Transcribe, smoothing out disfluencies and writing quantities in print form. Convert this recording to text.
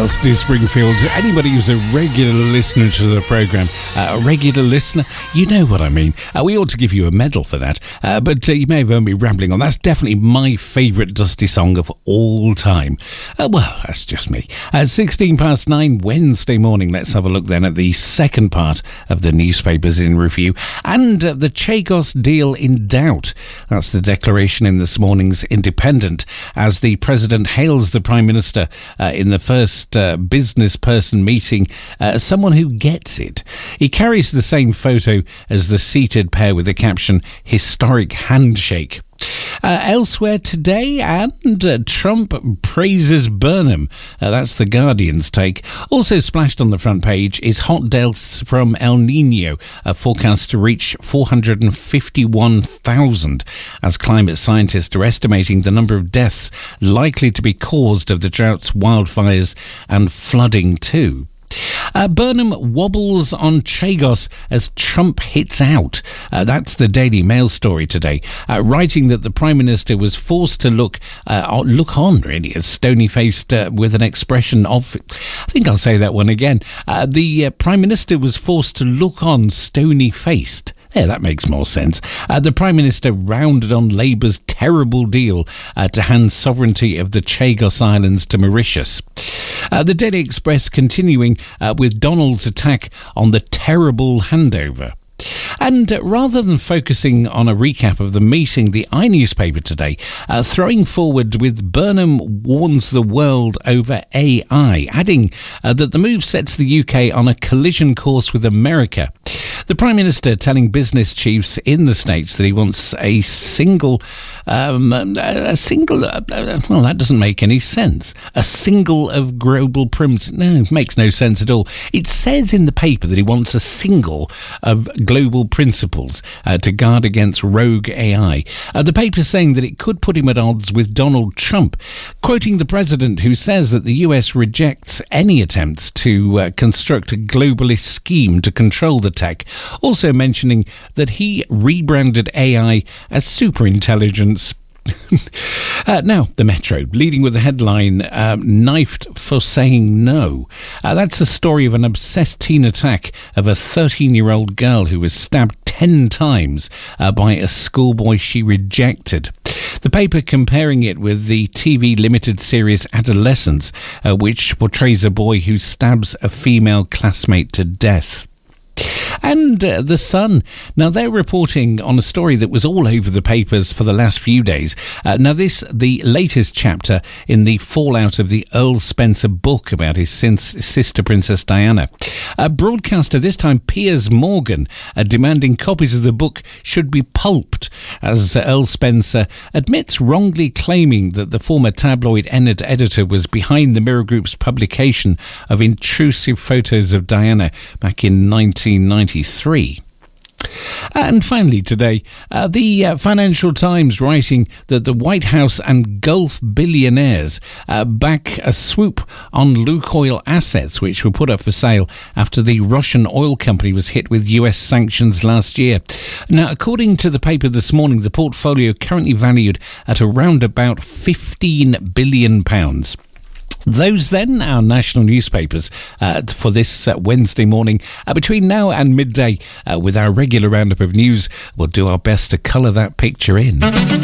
Dusty Springfield. Anybody who's a regular listener to the programme, a regular listener, you know what I mean. We ought to give you a medal for that, but you may have heard me rambling on. That's definitely my favourite Dusty song of all time. Well, that's just me. 9:16 Wednesday morning. Let's have a look then at the second part of the newspapers in review, and the Chagos deal in doubt. That's the declaration in this morning's Independent, as the President hails the Prime Minister in the first business person meeting, someone who gets it. He carries the same photo as the seated pair with the caption, "Historic Handshake." Elsewhere today, and Trump praises Burnham. That's the Guardian's take. Also splashed on the front page is hot deaths from El Nino, forecast to reach 451,000, as climate scientists are estimating the number of deaths likely to be caused of the droughts, wildfires and flooding too. Burnham wobbles on Chagos as Trump hits out. That's the Daily Mail story today, writing that the Prime Minister was forced to look on, really, as stony-faced with an expression of... I think I'll say that one again. The Prime Minister was forced to look on stony-faced. Yeah, that makes more sense. The Prime Minister rounded on Labour's terrible deal to hand sovereignty of the Chagos Islands to Mauritius. The Daily Express continuing with Donald's attack on the terrible handover. And rather than focusing on a recap of the meeting, the iNewspaper today throwing forward with Burnham warns the world over AI, adding that the move sets the UK on a collision course with America. The Prime Minister telling business chiefs in the States that he wants a single, well, that doesn't make any sense. A single of global principles. No, it makes no sense at all. It says in the paper that he wants a single of global principles to guard against rogue AI. The paper saying that it could put him at odds with Donald Trump, quoting the president who says that the US rejects any attempts to construct a globalist scheme to control the tech, also mentioning that he rebranded AI as superintelligence. Now, the Metro, leading with the headline, knifed for saying no. That's a story of an obsessed teen attack of a 13-year-old girl who was stabbed 10 times by a schoolboy she rejected. The paper comparing it with the TV limited series Adolescence, which portrays a boy who stabs a female classmate to death. And The Sun, now they're reporting on a story that was all over the papers for the last few days. Now this, the latest chapter in the fallout of the Earl Spencer book about his sister Princess Diana. Broadcaster, this time Piers Morgan, demanding copies of the book should be pulped, as Earl Spencer admits wrongly claiming that the former tabloid editor was behind the Mirror Group's publication of intrusive photos of Diana back in 1993. And finally today, the Financial Times writing that the White House and Gulf billionaires back a swoop on Lukoil assets, which were put up for sale after the Russian oil company was hit with US sanctions last year. Now, according to the paper this morning, the portfolio currently valued at around about £15 billion. Those then, our national newspapers for this Wednesday morning. Between now and midday, with our regular roundup of news, we'll do our best to colour that picture in.